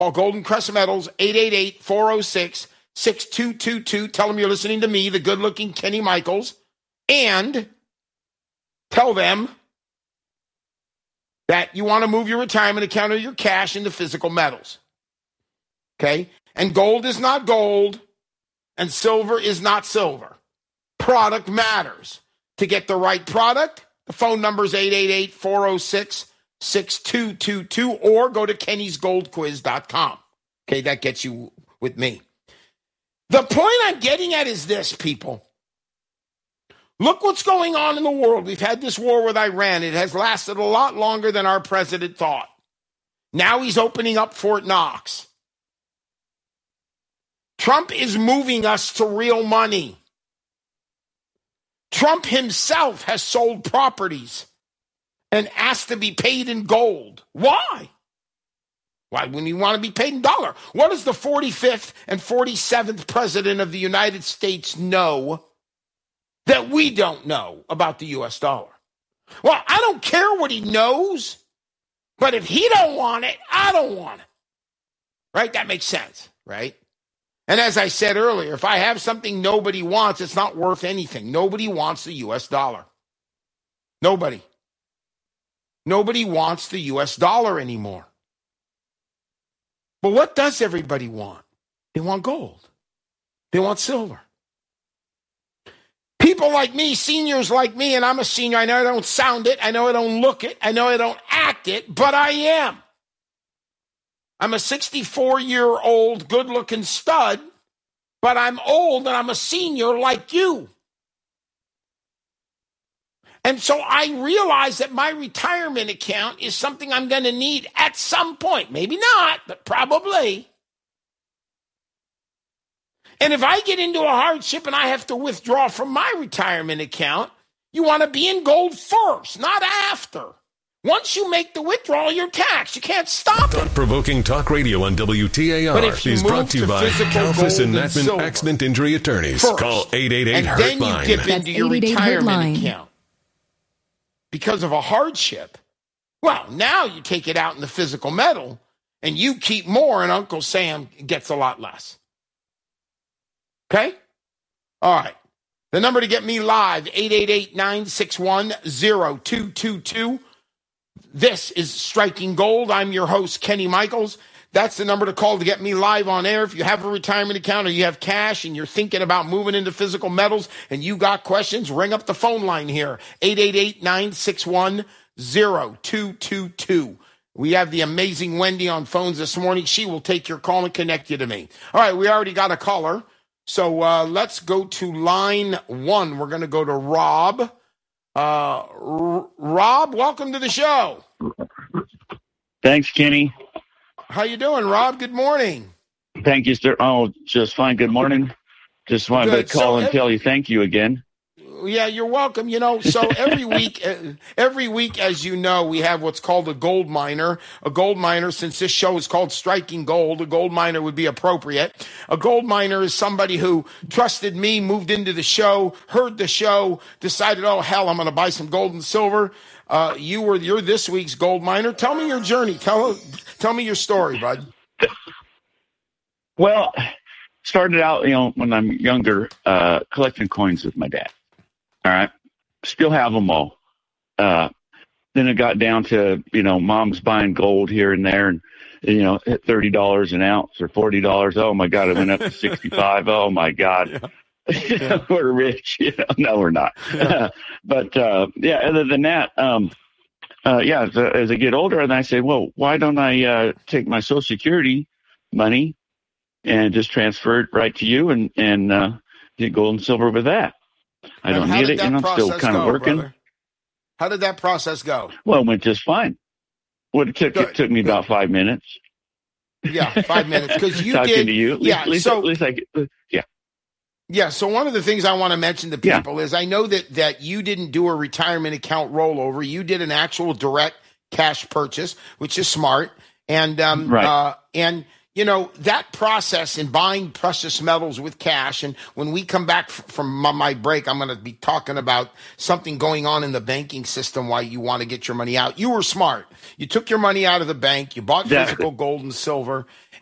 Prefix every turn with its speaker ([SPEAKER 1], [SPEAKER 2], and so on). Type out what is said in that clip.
[SPEAKER 1] Call Golden Crest Metals, 888-406-6222. Tell them you're listening to me, the good-looking Kenny Michaels, and tell them that you want to move your retirement account or your cash into physical metals. Okay? And gold is not gold, and silver is not silver. Product matters. To get the right product, the phone number is 888-406-6222, or go to kennysgoldquiz.com. Okay, that gets you with me. The point I'm getting at is this, people. Look what's going on in the world. We've had this war with Iran. It has lasted a lot longer than our president thought. Now he's opening up Fort Knox. Trump is moving us to real money. Trump himself has sold properties and asked to be paid in gold. Why? Why wouldn't he want to be paid in dollar? What does the 45th and 47th president of the United States know that we don't know about the U.S. dollar? Well, I don't care what he knows, but if he don't want it, I don't want it. Right? That makes sense, right? And as I said earlier, if I have something nobody wants, it's not worth anything. Nobody wants the U.S. dollar. Nobody. Nobody wants the U.S. dollar anymore. But what does everybody want? They want gold. They want silver. People like me, seniors like me, and I'm a senior. I know I don't sound it. I know I don't look it. I know I don't act it, but I am. I'm a 64-year-old good-looking stud, but I'm old and I'm a senior like you. And so I realize that my retirement account is something I'm going to need at some point. Maybe not, but probably. And if I get into a hardship and I have to withdraw from my retirement account, you want to be in gold first, not after. Once you make the withdrawal, you're taxed. You can't stop it.
[SPEAKER 2] Thought-provoking talk radio on WTAR is brought to you by Kalfas and Natman Accident Injury Attorneys.
[SPEAKER 1] First,
[SPEAKER 2] call 888-HURT-LINE.
[SPEAKER 1] And then you dip into your retirement account because of a hardship. Well, now you take it out in the physical metal, and you keep more, and Uncle Sam gets a lot less. Okay? All right. The number to get me live, 888-961-0222. This is Striking Gold. I'm your host, Kenny Michaels. That's the number to call to get me live on air. If you have a retirement account or you have cash and you're thinking about moving into physical metals and you got questions, ring up the phone line here, 888-961-0222. We have the amazing Wendy on phones this morning. She will take your call and connect you to me. All right, we already got a caller. So let's go to line one. We're going to go to Rob. Rob, welcome to the show.
[SPEAKER 3] Thanks, Kenny.
[SPEAKER 1] How you doing, Rob? Good morning.
[SPEAKER 3] Thank you, sir. Oh, just fine. Good morning. Just wanted to call and tell you thank you again.
[SPEAKER 1] Yeah, you're welcome. You know, so every week, as you know, we have what's called a gold miner. A gold miner, since this show is called Striking Gold, a gold miner would be appropriate. A gold miner is somebody who trusted me, moved into the show, heard the show, decided, oh, hell, I'm going to buy some gold and silver. You're this week's gold miner. Tell me your journey. Tell me your story, bud.
[SPEAKER 3] Well, started out, when I'm younger, collecting coins with my dad. All right. Still have them all. Then it got down to, mom's buying gold here and there and, hit $30 an ounce or $40. Oh my God. It went up to 65. Oh my God. Yeah. We're rich. No, we're not. Yeah. But, other than that, as I get older and I say, well, why don't I, take my Social Security money and just transfer it right to you and get gold and silver with that? I don't need it, I'm still kind of working. Brother?
[SPEAKER 1] How did that process go?
[SPEAKER 3] Well, it went just fine. It took me about 5 minutes.
[SPEAKER 1] Yeah, 5 minutes. Because you
[SPEAKER 3] talking
[SPEAKER 1] did.
[SPEAKER 3] To you.
[SPEAKER 1] Yeah,
[SPEAKER 3] yeah.
[SPEAKER 1] Yeah, so one of the things I want to mention to people is I know that you didn't do a retirement account rollover. You did an actual direct cash purchase, which is smart. And
[SPEAKER 3] right.
[SPEAKER 1] That process in buying precious metals with cash, and when we come back from my break, I'm going to be talking about something going on in the banking system, why you want to get your money out. You were smart. You took your money out of the bank, you bought physical gold and silver,